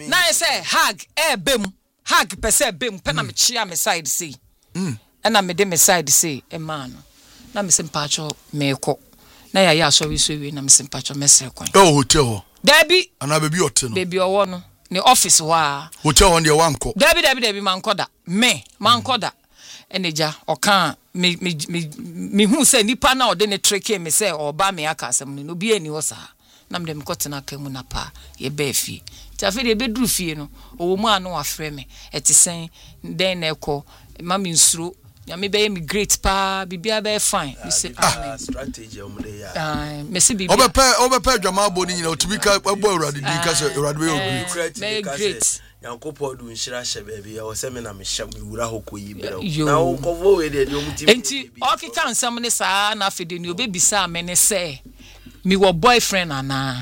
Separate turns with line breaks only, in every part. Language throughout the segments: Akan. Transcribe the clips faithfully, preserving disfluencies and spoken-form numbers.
na I say hug eh bem hug per se bem pe na me chia me side say mm na me de me side say e man na me sempacho me ko na ya ya so we so we na me sempacho me se kwan
oh hotel
Debbie
ana baby hotel no
baby owo no ne office wa
hotel on the wanko
Debbie Debbie Debbie man koda me man koda eneja oka me me me hu say nipa na ode ne treke me say oba me aka asem no bi ani wo sa na me dem kotena ka mu na pa ye ba fi tafe de be duru fie no owo mu anu afre me etisen den na ekọ mami nsuro ya me be migrate pa bibia be fine you say
ah strategy o mde ya
ah me se bibia
obepe obepe dwama bo ni nyina otubika abo urade di ka se urade be
be great
Yankopo du nshira shebebi ya waseme na mesham wura hoko yibero na onkovo we de o muti
enti okika nsam ne saa na afede ni obebisa me ne se mi wo boyfriend ana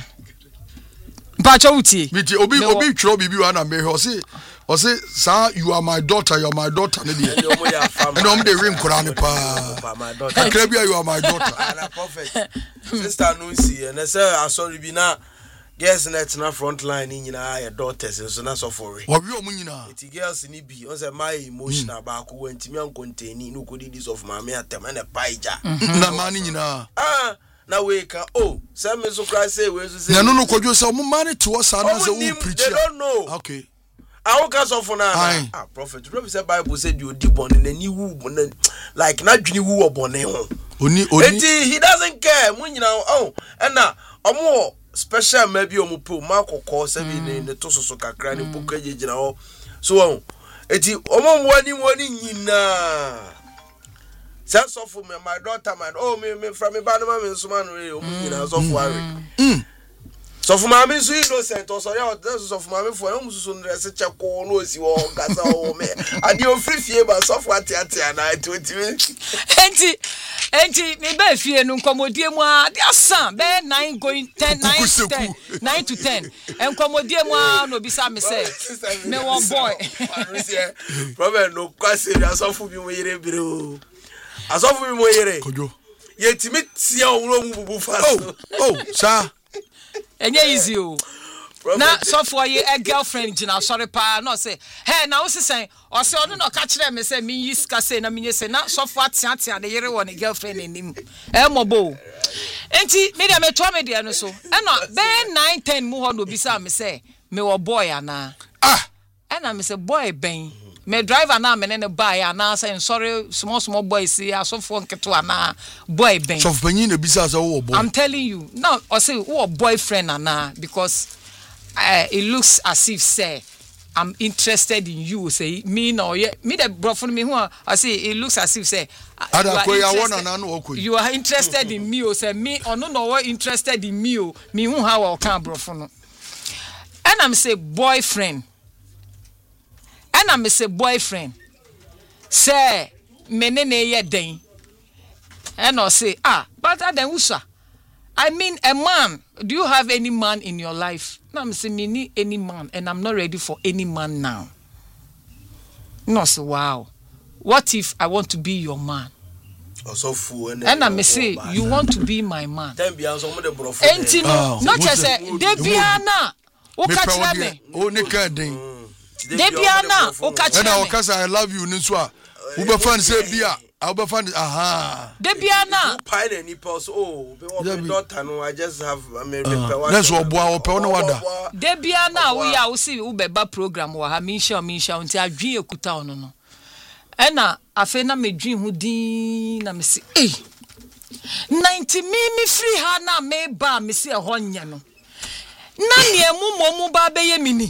Bacha uti
mi ti obi obi twro bibi wa na me he o se o se sa you are my daughter you are my daughter ne de
and omo ya fam
and omo de rim kura ne pa
my daughter
akra bia you are my daughter
ana prophet sister no see and say asori bi na girls net na front line ni nyina ya daughters so na so for we
wo wi omo nyina
eti girls ni bi on say my emotional ba ko wantimi an contain no ko di this of mama atem na paija
na ma ni nyina
ah na we can oh say me so cry say we so say
na no no kodwo say omo man to us na say who preach
they don't know
okay
I won't cast off for now. Ah, prophet. The prophet said Bible said you deep born in a new womb, like not dream who were born.
Only, only
he doesn't care. When you know, oh, and now a more special maybe on Mupu Marco call seven in the Tosoka cranny book. You know, so on. Eti omo wani wani nyina. Sense of me, my daughter, man. Oh, me me from me banama me suman we omo nyina so worry. So for my so innocent or so yeah that's so for my for am so ndrese cheko no si wo gasa wo me ade o free fie ba so for atiatia na twenty
enti enti me ba fie no nkomodie mu a de asan be nine going ten nine ten nine to ten enkomodie mu a no bisa me say me one boy
problem no kwase aso for bi mo yere biro aso for bi mo yere
kojo
yetimi tia owuro mu bubu fast
oh oh sir
enye easy o na so for you a girlfriend jina sorry pa no say hey na wo sesen o say onu no ka kire me say me yiska say na me say na so for atia atia de yere won girlfriend enim e mobo enti me dem to me de no so e no be nine ten mu ho no bisa me say me wo boy ana
ah
e na me say boy ben me driver na me ne buy ana say sorry small small boy see so for nketo ana boy ben
so for yin na bisa say wo boy
I'm telling you no I say wo boyfriend ana because uh, it looks as if say I'm interested in you say me no yeah me the bro for me who I say it looks as if say
ada ko ya wona na no okoi
you are interested in me o say me ono no we interested in me o me who how I can bro for no and I'm say boyfriend and I'm say boyfriend say menene ye den and I say ah but then usa I mean a man do you have any man in your life no I'm say me need any man and I'm not ready for any man now no say wow what if I want to be your man
also fool and
and I'm say you want to be my man
then be an some the bro for
no not just say debiana o ka kire me
o ne ka den
debiana o ka kire me
na o ka say I love you ni so a wo be fan say bia I will find aha
debiana
pine any pause oh be one daughter no I just have I mean uh,
let's wo boa wo pe no wada
debiana wo ya wo see wo be ba program wo ha mi sha mi sha unti adwen ekuta ono no ena afa na medwen hu din na me se eh ninety me me free ha na me ba me se e ho nya no na ne mu momu ba be ye mini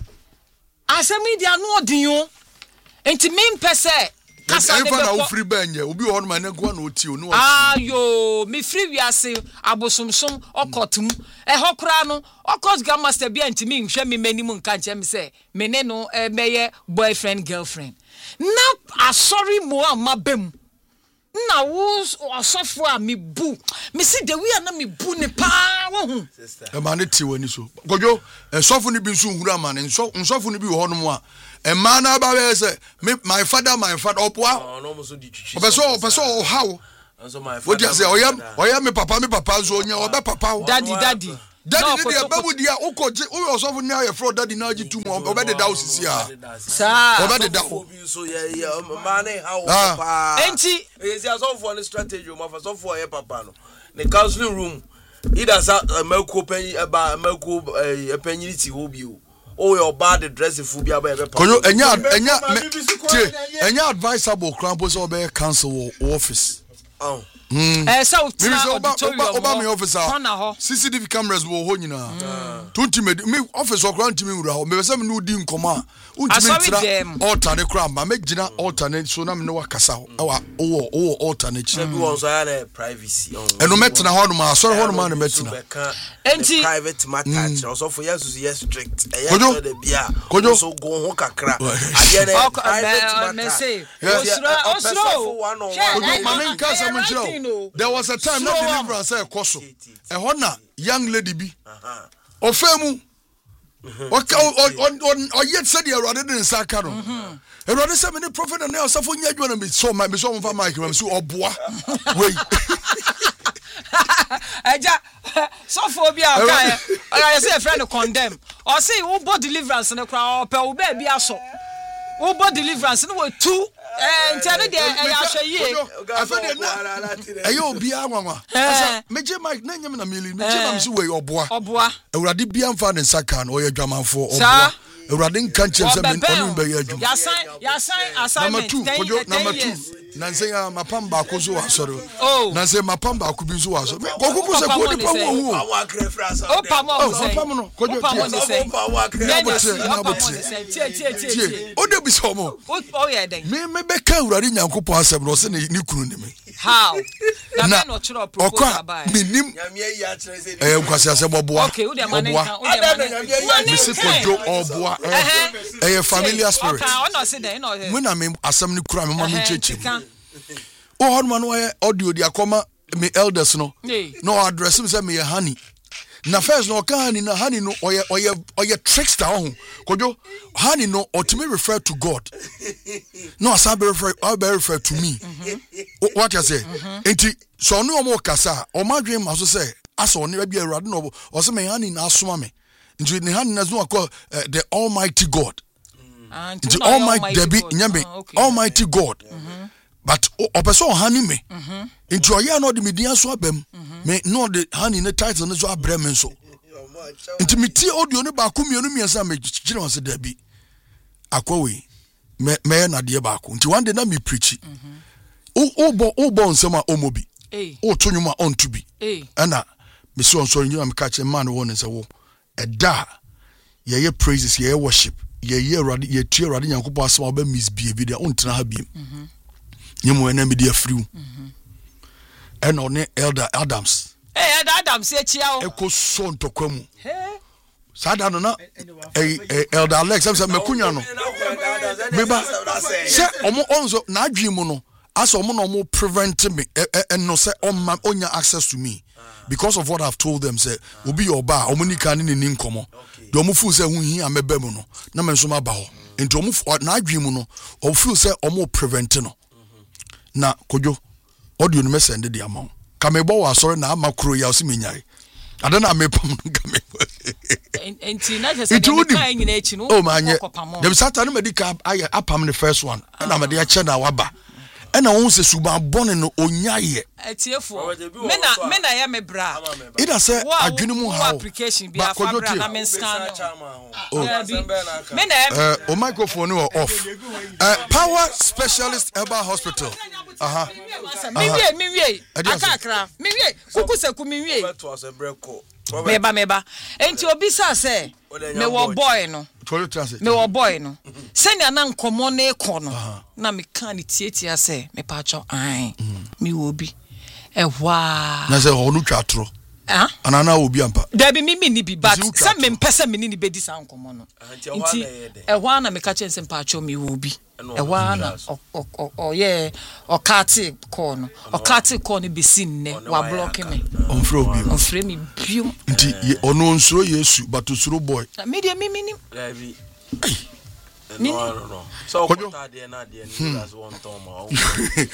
asemi dia no odin o enti me mpese kasa de
na wo free benye obi ho no ma na go na oti o no
ayo me free wi ase abosomsom okotum e hokura no okot ga master bia enti me nhwe me manim nka nche me se me ne no e meye boyfriend girlfriend na asori mo amabem na wo osofo a me bu me si de wi na me bu ne pa wo hu
e ma ne ti wani so gojo e sofo ni bi nso nhura ma ne nso nsofo ni bi ho no mo a e ma na ba we say my father my father opoa
no mo so di twitwi
opeso opeso how
so my father
what you say oyam oyam me papa me papa so onya obe papa
daddy daddy
daddy dey be bu dia ukoje u yourself na your fraud daddy na ji two mo obede da osisi a
sa
obede da
so yeah yeah man how papa
enti
ezi aso for the strategy o ma for so for here papa no the counseling room either sa mako pen eba mako epanity ho bi o o your bad dress fu bi aba ebe papa
koyo enya enya enya advisable crampo so be cancel office
oh
eh so
tina auditorium oba me office a C C T V cameras wo ho nyina tunti me me office okra ntimi wura ho me be me no di nkoma untimi tira altar ne kra ma me gina altar ne so na me ne wakasa ho ewa wo wo altar ne chi
be won so ya privacy
eno metna ho no ma asori ho no ma ne metna
enti private matter also for yes yes strict e ya so de bia so go ho kakra ade ne private matter
osro osro
ma me nka sa mo chiro there was a time not deliverance say koso e ho na young lady bi ofemu o o yet said you rather than saka no e rather say me the prophet and now safo nya adwana me so my me so mfa mic me so oboa wey
eja sofo bi aka e say friend condemn or say wo bo deliverance ne kra o pe wo ba bi aso wo bo deliverance no we two eh ntane de e ya hweye
afede na ayo bia anwanwa asa meje mic na nyam na mili meje na msi we oboa
oboa
ewurade bia mfa ne saka no ye dwamanfo oboa ewurade nka nche se men onu be ya adwuma
ya sign ya sign assignment
number two na nse ya mapam ba ko so wasoro na nse mapam ba ko bi so wasoro ko ko se ko ni pa wo wo
awa krefrasa
o pa mo se
o pa mo no ko jo ti
awa krefrasa
na botie
tie tie tie
o de bi so mo
o ye den
me me be ka ewurade nyankopon asem no se ni kunu ni me
how na no chiro proposal ba
minim
nyame ya kire se
eh nkwasi asem oboa
okay o de manenka o de manenka
me se ko jo oboa eh familiar spirit
okay o no se den no
me na me asem ni kura me ma me chechi o hon man wo audio dia koma me elders no no address me say me honey na first no ka honey na honey no oye oye oye trickster ho kojo honey no ultimately refer to God no asabe refer I be refer to me what you say enti so no mo kasa o madwen ma so say asa oni ba bia urade no o say me honey na asoma me nti ne honey na so call the almighty God nti almighty debi nyame almighty God but o person honey me into oya no de media so abam me no de honey ne title ne so abrem so into me tie audio ne ba ko mienu miensa me gire won se da bi akwawe me me na de ba ko into one day na me preach o o bo o bo nsema omobi eh o to nwuma on to bi eh ana me so on so nyuma me catch man won se wo eda ye ye praises ye worship ye ye radi ye tie radi nyankopɔ asema ba misbehave dia on tena ha bi nyemu ena media free and on elder Adams
eh elder Adams e chia o
eko so ntokwamu he sada no na eh elder Alex am say mekunya no meba se omo onzo na adwemu no aso omo no omo prevent me and no say on onya access to me because of what I've told them say obi your ba omo ni kan ni ni nkomo de omo fu say hu hi ameba mu no na me nso ma ba ho enti omo na adwemu no o fu say omo prevent no na kojo audio no me send the amount ka me bo wa sorry na amakro ya o si menyai ada na me pam no ka me
enti na je say the kind nyina echi no
oh manye dem satan me di ka apam the first one na me dey che na waba ena won se suba bone no onyaye
etiefo me na me na ya me bra
ida say adwene mu ha
application bi afa bra na men scan me na
eh o microphone no off eh power specialist herbal hospital aha
mi wie mi wie akakra mi wie kukuseku mi wie meba meba enti obi sa say me wo boy no me wo boy no senya na nkomo na ekọ no na me kan tietia say me pa cho an me wo bi ehwa
na say onu twatro ah anana obi ampa
da bi mi mi ni bi but say me mpese me ni bedi sa nkomo no enti ehwa na me ka chen say pa cho me wo bi ehwa na o ye o kati call no o kati call ni besi nne wa block me
on fro bi
on fre me biom
nti ono nsuro yesu but usuro boy
me dia mi mi ni
no no no so ko ta de na de ni as one ton ma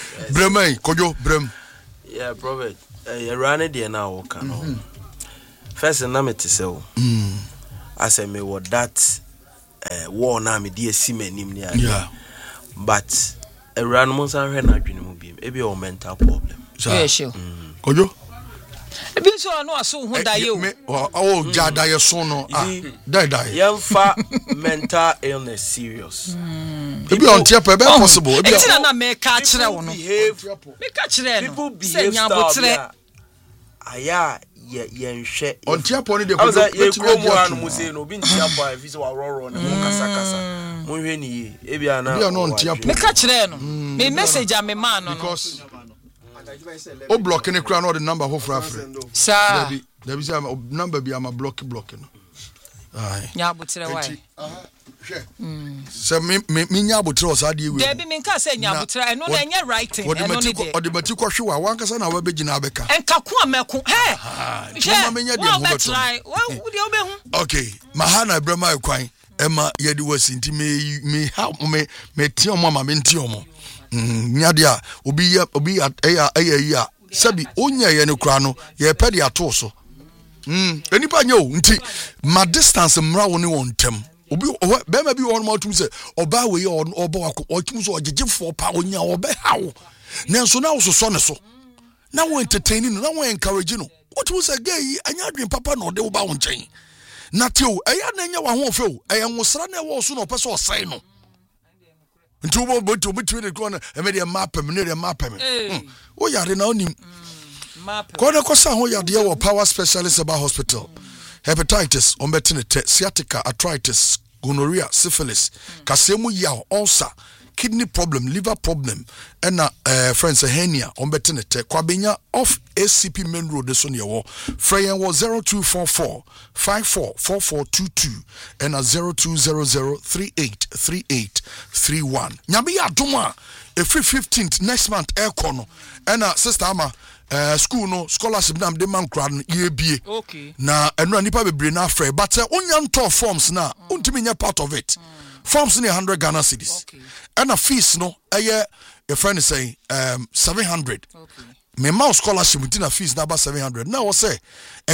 brem kojo brem
yeah prophet eh run de na wo kan no first na me te se o mm ase me what that uh, war na me dey see manim ni
yeah
but a random san hwe na adwene mu bi e be o mental problem
yeah sure
kojo
e bi so no aso hu da ye o
me o ja da ye so no ah dai dai
yam fa mental illness serious
e bi on tiapo e be possible e bi
e na me ka kire wo no me ka kire no se nya botre
aya ye ye nhwe
on tiapo ni de
ko ye ko mu anu mu se no bi ntiapo a fi se wa roro na mo kasa kasa mo hwe ni ye e bi ana
bi on tiapo
me ka kire no me message a me ma no
because o block ni kra no the number ho fra fra
sa
debi debi say number bi am block block no ai
nya botre why
se me me nya botre o sa de we
debi me nka se nya botre eno na enye writing eno ni de
o de bati ko hwe wa wan kasa na wa begina abeka
enka ko ameko he
mama me nya de ho beto
wo de obehu
okay mahana ibrahima kwan ema ye de wasinti me me ha me me ti omo ma me nti omo nya de a obi ya obi ya eya eya sabi onya ye ne kura no ye pe de ato so mm enipa nya o nti ma distance mra wo ne won tem obi be ma bi won ma tum se oba we ye oba wako otum so ogegefo pa onya oba hawo nenso na wo so ne so na wo entertain no na wo encourage no otum se gay anya adwen papa na ode wo ba wo nchen na teo eya na nya wa ho fe o eya nwosra na wo so no pese osai no nti wo bo to betwe de ko na e me de mapem ne de mapem o yare na onim mapem ko na ko sa ho yade wo Power Specialist Aba Hospital hepatitis ombetine te sciatica arthritis gonorrhea syphilis kasemu yaw ulcer kidney problem liver problem and uh, friends hernia ombetine te kwabenya off A C P main road so near wo freyen was zero two four four five four four four two two and a zero two zero zero three eight three eight three one nyabi adoma a free fifteenth next month aircon and a sister ama Uh, school no scholarship na de man kra no ye bie
okay
na eno nipa bebre na afre but uh, onya nto forms na untimi nya part of it mm. forms ni one hundred Ghana cedis okay and a fees no eye a friend is saying um seven hundred okay me mouse scholarship within a fees na about seven hundred now we say